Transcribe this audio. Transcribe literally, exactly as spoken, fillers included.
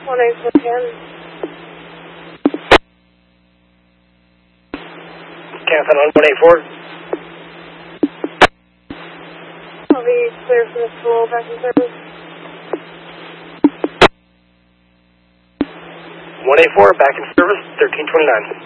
one eight four ten. Catherine on one eight four. I'll be clear from the school, back in service. one eight four, back in service, thirteen twenty-nine.